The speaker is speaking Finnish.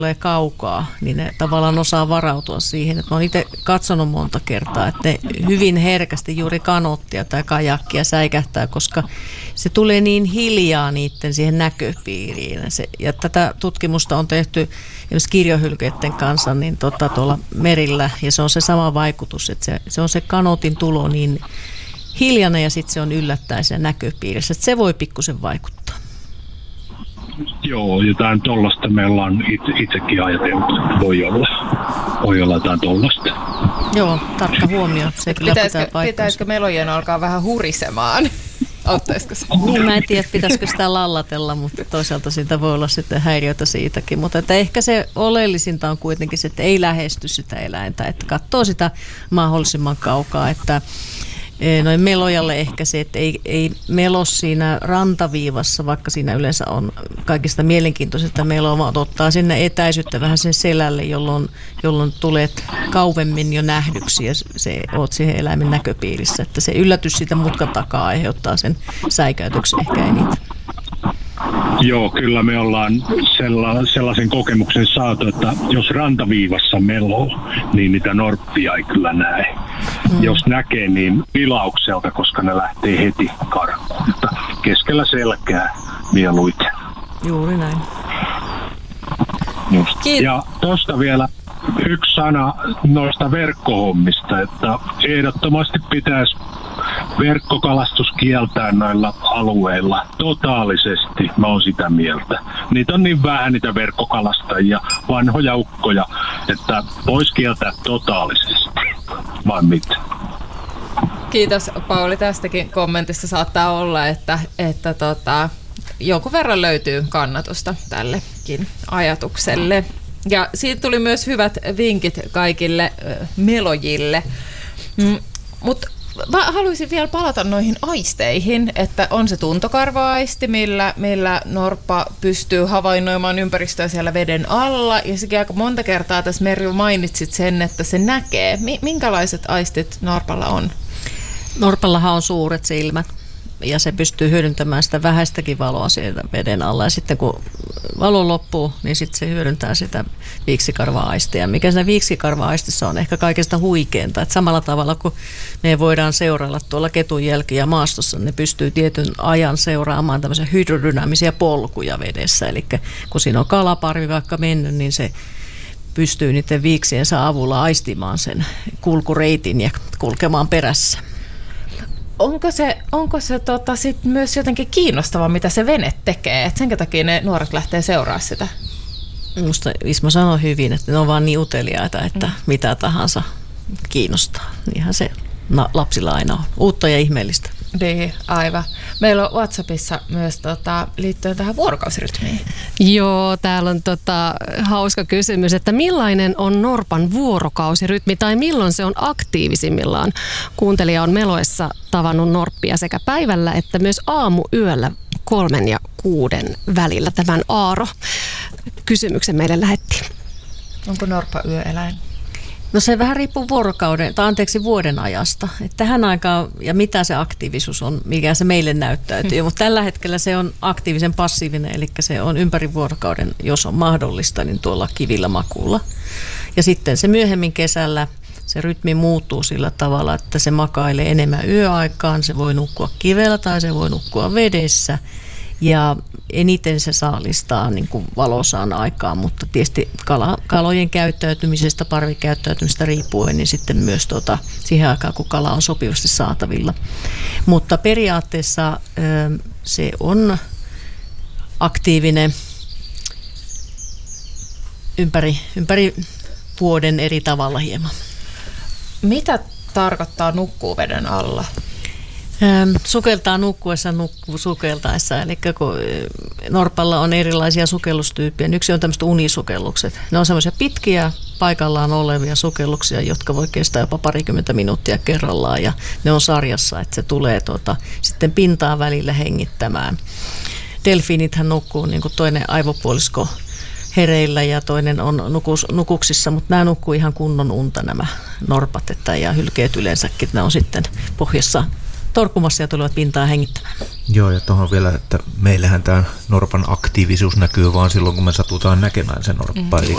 tulee kaukaa, niin ne tavallaan osaa varautua siihen. Että mä oon itse katsonut monta kertaa, että ne hyvin herkästi juuri kanoottia tai kajakkia säikähtää, koska se tulee niin hiljaa niiden siihen näköpiiriin. Ja tätä tutkimusta on tehty esimerkiksi kirjohylkeiden kanssa niin tuolla merillä, ja se on se sama vaikutus, että se on se kanootin tulo niin hiljainen ja sitten se on yllättäen sen näköpiirissä, että se voi pikkusen vaikuttaa. Joo, jotain tollasta me ollaan itsekin ajatellut, että voi olla jotain tollasta. Joo, tarkka huomio. Se kyllä pitäisikö melojen alkaa vähän hurisemaan? Auttaisiko se? Niin, mä en tiedä, pitäisikö sitä lallatella, mutta toisaalta siitä voi olla sitten häiriötä siitäkin. Mutta että ehkä se oleellisinta on kuitenkin se, että ei lähesty sitä eläintä, että katsoo sitä mahdollisimman kaukaa, että noin melojalle ehkä se, että ei melo siinä rantaviivassa, vaikka siinä yleensä on kaikista mielenkiintoisesta meloa, vaan ottaa sinne etäisyyttä vähän sen selälle, jolloin tulet kauemmin jo nähdyksi ja oot siihen eläimen näköpiirissä. Että se yllätys siitä mutkan takaa aiheuttaa sen säikäytyksen ehkä eniten. Joo, kyllä me ollaan sellaisen kokemuksen saatu, että jos rantaviivassa meloo, niin niitä norppia ei kyllä näe. Jos näkee, niin vilaukselta, koska ne lähtee heti karkuun. Mutta keskellä selkää mieluiten. Juuri näin. Ja tuosta vielä yksi sana noista verkkohommista, että ehdottomasti pitäisi verkkokalastus kieltää noilla alueilla totaalisesti, mä oon sitä mieltä. Niitä on niin vähän niitä verkkokalastajia, vanhoja ukkoja, että vois kieltää totaalisesti, vai mitä? Kiitos Pauli tästäkin kommentista. Saattaa olla, että jonkun verran löytyy kannatusta tällekin ajatukselle. Ja siitä tuli myös hyvät vinkit kaikille melojille. Mutta haluaisin vielä palata noihin aisteihin, että on se tuntokarva-aisti, millä norppa pystyy havainnoimaan ympäristöä siellä veden alla. Ja sekin aika monta kertaa tässä Merju mainitsit sen, että se näkee. Minkälaiset aistit norpalla on? Norpallahan on suuret silmät ja se pystyy hyödyntämään sitä vähäistäkin valoa siellä veden alla. Ja sitten kun valo loppuu, niin sitten se hyödyntää sitä viiksikarva-aistia. Mikä siinä viiksikarva-aistissa on ehkä kaikesta huikeinta. Että samalla tavalla kuin me voidaan seurailla tuolla ketunjälkiä maastossa, ne pystyy tietyn ajan seuraamaan tämmöisiä hydrodynaamisia polkuja vedessä. Eli kun siinä on kalaparvi vaikka mennyt, niin se pystyy niiden viiksiensä avulla aistimaan sen kulkureitin ja kulkemaan perässä. Onko se sit myös jotenkin kiinnostavaa, mitä se vene tekee? Et senkä takia ne nuoret lähtee seuraamaan sitä? Minusta Ismo sanoi hyvin, että ne on vaan niin uteliaita, että mitä tahansa kiinnostaa. Niinhän se lapsilla aina on. Uutta ja ihmeellistä. Niin, aivan. Meillä on WhatsAppissa myös liittyen tähän vuorokausirytmiin. Joo, täällä on hauska kysymys, että millainen on norpan vuorokausirytmi tai milloin se on aktiivisimmillaan? Kuuntelija on meloessa tavannut norppia sekä päivällä että myös aamuyöllä 3 ja 6 välillä. Tämän Aaro kysymyksen meille lähetti. Onko norppa yöeläin? No se vähän riippuu vuoden ajasta. Että tähän aikaan, ja mitä se aktiivisuus on, mikä se meille näyttäytyy. Mutta tällä hetkellä se on aktiivisen passiivinen, eli se on ympäri vuorokauden, jos on mahdollista, niin tuolla kivillä makuulla. Ja sitten se myöhemmin kesällä, se rytmi muuttuu sillä tavalla, että se makailee enemmän yöaikaan. Se voi nukkua kivellä tai se voi nukkua vedessä. Ja eniten se saalistaa niin kuin valosaan aikaan, mutta tietysti kalojen käyttäytymisestä, parvikäyttäytymisestä riippuen, niin sitten myös siihen aikaan, kun kala on sopivasti saatavilla. Mutta periaatteessa se on aktiivinen ympäri vuoden eri tavalla hieman. Mitä tarkoittaa nukkuu veden alla? Sukeltaa nukkuessa, nukkuu sukeltaessa. Eli kun norpalla on erilaisia sukellustyyppejä. Yksi on tämmöiset unisukellukset. Ne on semmoisia pitkiä paikallaan olevia sukelluksia, jotka voi kestää jopa 20 minuuttia kerrallaan. Ja ne on sarjassa, että se tulee sitten pintaan välillä hengittämään. Delfiinithän nukkuu niin kuin toinen aivopuolisko hereillä ja toinen on nukuksissa, mutta nämä nukkuu ihan kunnon unta nämä norpat ja hylkeet yleensäkin. Ne on sitten pohjassa torkumassa ja tulevat pintaan hengittämään. Joo, ja tuohon vielä, että meillähän tämä norpan aktiivisuus näkyy vaan silloin, kun me satutaan näkemään se norppa. Eli